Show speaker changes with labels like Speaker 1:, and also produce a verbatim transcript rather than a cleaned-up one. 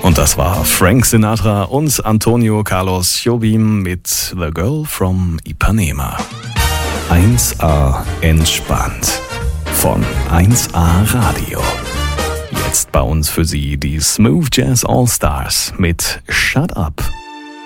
Speaker 1: Und das war Frank Sinatra und Antonio Carlos Jobim mit The Girl from Ipanema. eins A entspannt von eins A Radio. Jetzt bei uns für Sie die Smooth Jazz All Stars mit Shut Up.